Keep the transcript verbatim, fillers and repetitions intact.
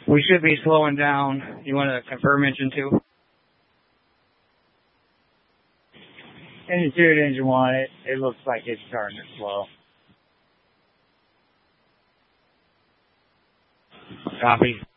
We should be slowing down. You want to confirm engine two? Engine two and engine one, it, it looks like it's starting to slow. Copy.